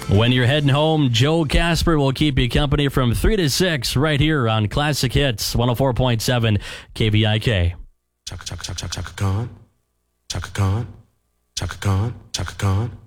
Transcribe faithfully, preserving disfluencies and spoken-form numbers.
When you're heading home, Joe Casper will keep you company from three to six right here on Classic Hits one oh four point seven K V I K. Chaka, chaka, chaka, chaka, Khan. Chaka Khan. Chaka Khan. Chaka Khan.